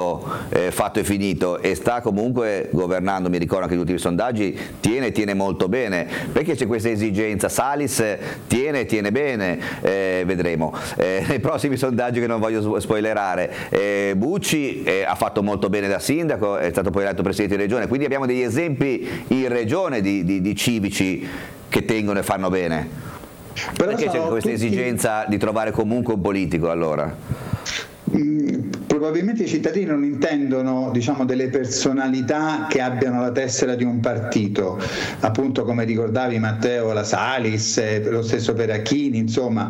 fatto e finito, e sta comunque governando, mi ricordo anche gli ultimi sondaggi, tiene molto bene, perché c'è questa esigenza. Salis tiene bene, vedremo nei prossimi sondaggi che non voglio spoilerare. Bucci ha fatto molto bene da sindaco, è stato poi eletto presidente di regione, quindi abbiamo degli esempi in regione di civici che tengono e fanno bene. Però perché c'è questa esigenza di trovare comunque un politico allora? Probabilmente i cittadini non intendono, diciamo, delle personalità che abbiano la tessera di un partito, appunto come ricordavi Matteo, la Salis, lo stesso Peracchini, insomma,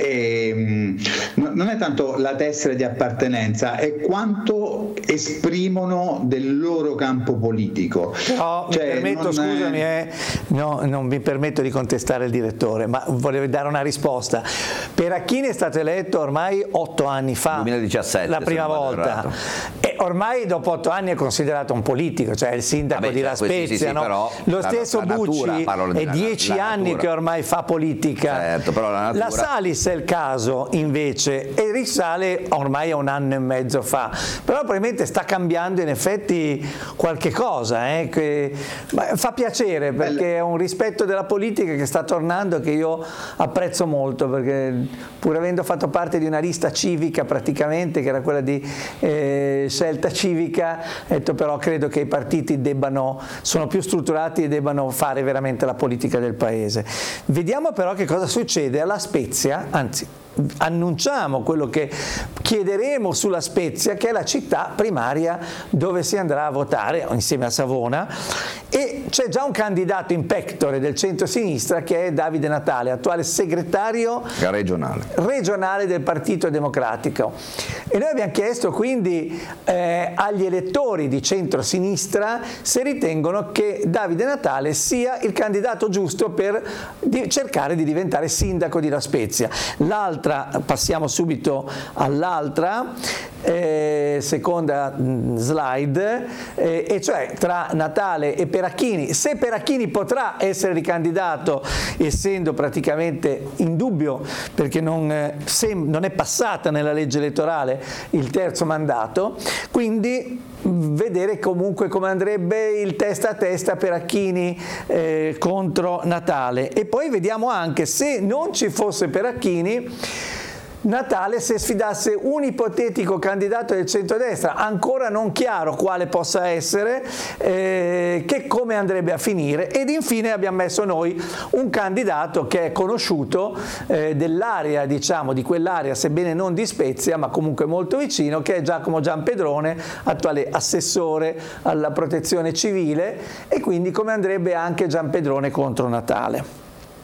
non è tanto la tessera di appartenenza, è quanto esprimono del loro campo politico. No, cioè, mi permetto, scusami, non mi permetto di contestare il direttore, ma volevo dare una risposta. Peracchini è stato eletto ormai 8 anni fa, 2017, la prima volta, e ormai dopo 8 anni è considerato un politico, cioè il sindaco di La Spezia, sì, no? però Lo stesso Bucci è 10 anni che ormai fa politica. Certo, però la Salis è il caso invece, e risale ormai a 1 anno e mezzo fa, però probabilmente sta cambiando in effetti qualche cosa, che fa piacere, perché è un rispetto della politica che sta tornando, che io apprezzo molto, perché pur avendo fatto parte di una lista civica praticamente, che era quella di Scelta Civica, però credo che i partiti sono più strutturati e debbano fare veramente la politica del paese. Vediamo però che cosa succede alla Spezia, anzi annunciamo quello che chiederemo sulla Spezia, che è la città primaria dove si andrà a votare insieme a Savona, e c'è già un candidato in pectore del centro-sinistra che è Davide Natale, attuale segretario regionale del Partito Democratico, e noi abbiamo chiesto quindi agli elettori di centro-sinistra se ritengono che Davide Natale sia il candidato giusto per cercare di diventare sindaco di La Spezia. Passiamo subito all'altra seconda slide, e cioè tra Natale e Peracchini. Se Peracchini potrà essere ricandidato, essendo praticamente in dubbio perché non è passata nella legge elettorale il terzo mandato, quindi vedere comunque come andrebbe il testa a testa Peracchini contro Natale. E poi vediamo anche, se non ci fosse Peracchini, Natale se sfidasse un ipotetico candidato del centrodestra, ancora non chiaro quale possa essere, che come andrebbe a finire. Ed infine abbiamo messo noi un candidato che è conosciuto dell'area, diciamo, di quell'area, sebbene non di Spezia, ma comunque molto vicino, che è Giacomo Giampedrone, attuale assessore alla protezione civile, e quindi come andrebbe anche Giampedrone contro Natale.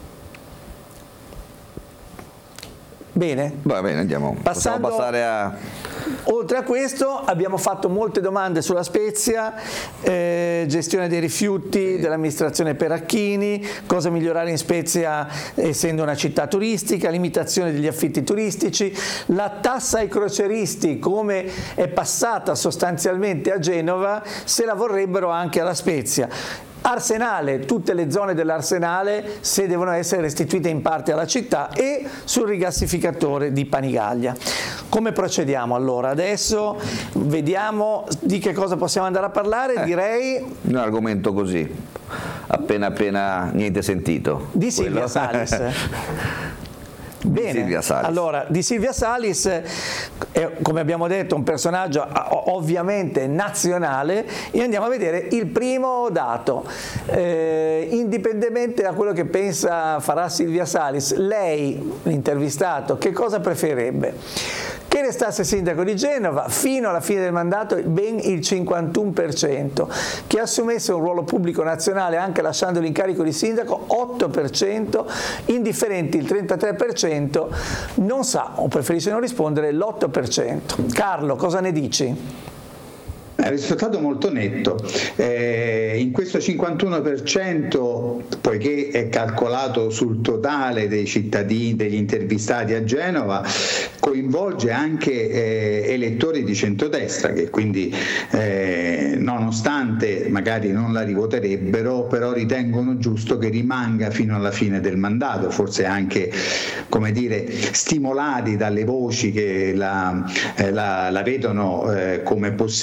Bene? Va bene, andiamo. Possiamo passare a... Oltre a questo abbiamo fatto molte domande sulla Spezia, gestione dei rifiuti, dell'amministrazione Peracchini, cosa migliorare in Spezia essendo una città turistica, limitazione degli affitti turistici, la tassa ai crocieristi come è passata sostanzialmente a Genova, se la vorrebbero anche alla Spezia. Arsenale, tutte le zone dell'Arsenale se devono essere restituite in parte alla città, e sul rigassificatore di Panigaglia. Come procediamo allora? Adesso vediamo di che cosa possiamo andare a parlare. Direi un argomento così, appena niente sentito. Di Silvia Salis. Bene, allora di Silvia Salis, come abbiamo detto, un personaggio ovviamente nazionale, e andiamo a vedere il primo dato. Indipendentemente da quello che farà Silvia Salis, lei, l'intervistato, che cosa preferirebbe? Che restasse sindaco di Genova fino alla fine del mandato, ben il 51%, che assumesse un ruolo pubblico nazionale anche lasciando l'incarico di sindaco 8%, indifferenti il 33%, non sa o preferisce non rispondere l'8%. Carlo, cosa ne dici? È un risultato molto netto. In questo 51%, poiché è calcolato sul totale dei cittadini, degli intervistati a Genova, coinvolge anche elettori di centrodestra, che quindi nonostante magari non la rivoterebbero, però ritengono giusto che rimanga fino alla fine del mandato, forse anche, come dire, stimolati dalle voci che la vedono come possibile